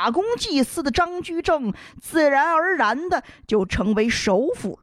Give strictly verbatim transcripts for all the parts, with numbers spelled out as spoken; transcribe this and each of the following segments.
大公祭祀的张居正自然而然的就成为首辅。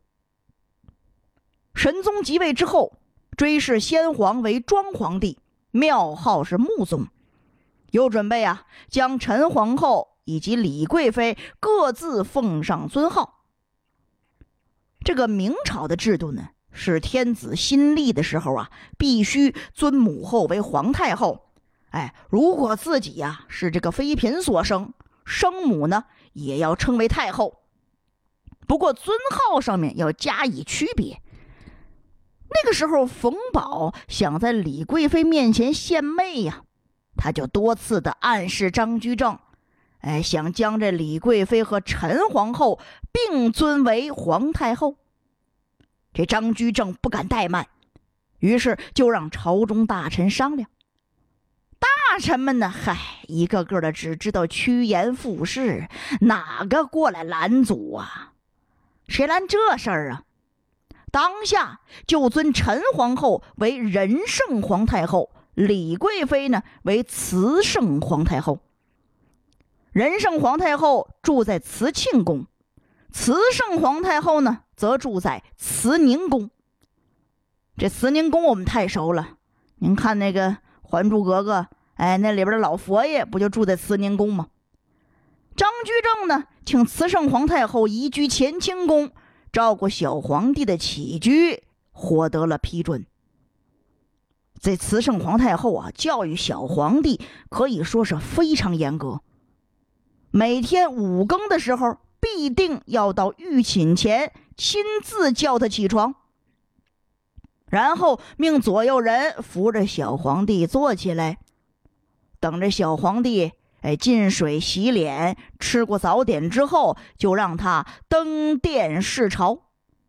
神宗即位之后，追谥先皇为庄皇帝，庙号是穆宗，又准备啊将陈皇后以及李贵妃各自奉上尊号。这个明朝的制度呢，是天子新立的时候啊，必须尊母后为皇太后。哎，如果自己呀、啊、是这个妃嫔所生，生母呢也要称为太后。不过尊号上面要加以区别。那个时候冯保想在李贵妃面前献媚呀、啊，他就多次的暗示张居正，哎，想将这李贵妃和陈皇后并尊为皇太后。这张居正不敢怠慢，于是就让朝中大臣商量。大臣们呢，嗨，一个个的只知道趋炎附势，哪个过来拦阻啊？谁拦这事儿啊？当下就尊陈皇后为仁圣皇太后，李贵妃呢为慈圣皇太后。仁圣皇太后住在慈庆宫，慈圣皇太后呢则住在慈宁宫。这慈宁宫我们太熟了，您看那个《还珠格格》，哎，那里边的老佛爷不就住在慈宁宫吗？张居正呢，请慈圣皇太后移居乾清宫，照顾小皇帝的起居，获得了批准。这慈圣皇太后啊，教育小皇帝可以说是非常严格。每天五更的时候，必定要到御寝前亲自叫他起床，然后命左右人扶着小皇帝坐起来，等着小皇帝哎进水洗脸，吃过早点之后，就让他登殿视朝。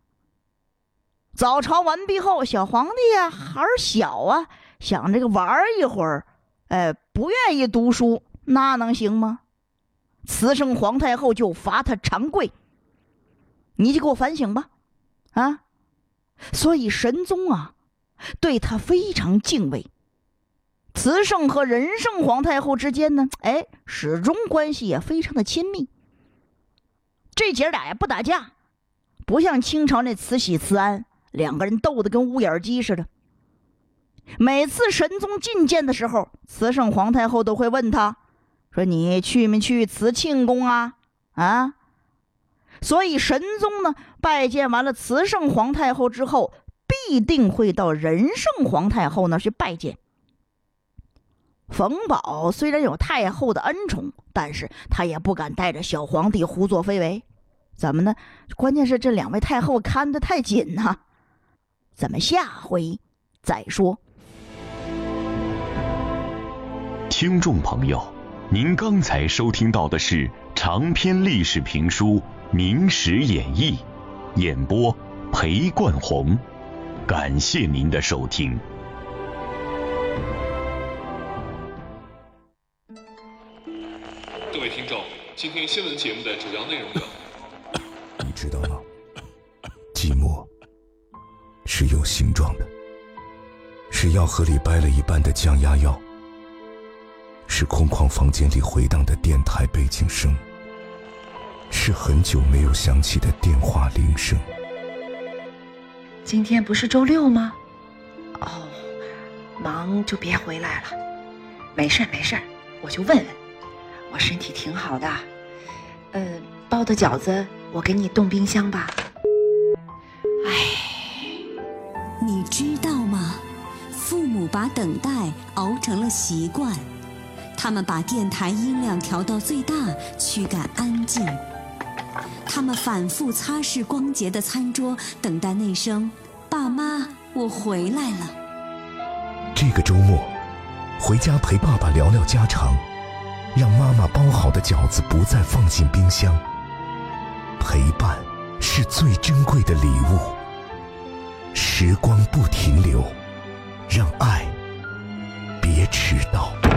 早朝完毕后，小皇帝啊还是小啊，想这个玩一会儿，哎，不愿意读书，那能行吗？慈圣皇太后就罚他长跪，你就给我反省吧，啊！所以神宗啊，对他非常敬畏。慈圣和仁圣皇太后之间呢，哎，始终关系也非常的亲密。这姐俩呀不打架，不像清朝那慈禧慈安，两个人斗得跟乌眼鸡似的。每次神宗觐见的时候，慈圣皇太后都会问他说：“你去没去慈庆宫啊？”啊，所以神宗呢拜见完了慈圣皇太后之后，必定会到仁圣皇太后那儿去拜见。冯保虽然有太后的恩宠，但是他也不敢带着小皇帝胡作非为。怎么呢？关键是这两位太后看得太紧呐、啊。咱们下回再说。 听众朋友，您刚才收听到的是长篇历史评书《明史演义》，演播裴冠宏，感谢您的收听。 各位听众，今天新闻节目的主要内容有： 你知道吗？寂寞是有形状的，是药盒里掰了一半的降压药，是空旷房间里回荡的电台背景声，是很久没有响起的电话铃声。 今天不是周六吗？哦，忙就别回来了。没事没事，我就问问，我身体挺好的。呃，包的饺子我给你冻冰箱吧。哎， 你知道吗？父母把等待熬成了习惯，他们把电台音量调到最大，驱赶安静。他们反复擦拭光洁的餐桌，等待那声“爸妈，我回来了”。 这个周末，回家陪爸爸聊聊家常，让妈妈包好的饺子不再放进冰箱。陪伴是最珍贵的礼物。时光不停留，让爱别迟到。